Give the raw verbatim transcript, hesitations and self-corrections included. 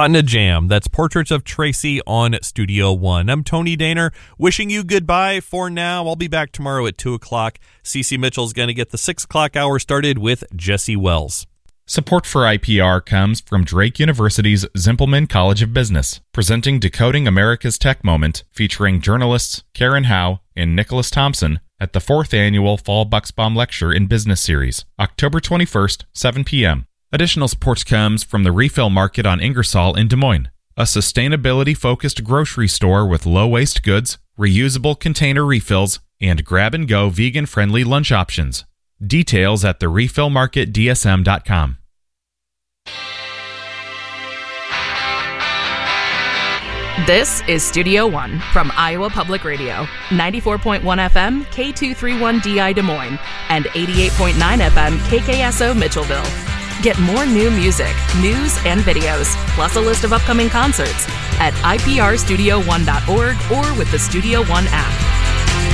Caught in a Jam. That's Portraits of Tracy on Studio One. I'm Tony Daner, wishing you goodbye for now. I'll be back tomorrow at two o'clock. Cece Mitchell's going to get the six o'clock hour started with Jesse Wells. Support for I P R comes from Drake University's Zimpelman College of Business, presenting Decoding America's Tech Moment, featuring journalists Karen Howe and Nicholas Thompson at the fourth annual Fall Bucksbaum Lecture in Business Series, October twenty-first, seven p.m. Additional support comes from the Refill Market on Ingersoll in Des Moines, a sustainability-focused grocery store with low-waste goods, reusable container refills, and grab-and-go vegan-friendly lunch options. Details at the refill market d s m dot com. This is Studio One from Iowa Public Radio, ninety-four point one F M, K two thirty-one D I Des Moines, and eighty-eight point nine F M, K K S O Mitchellville. Get more new music, news, and videos, plus a list of upcoming concerts at I P R studio one dot org or with the Studio One app.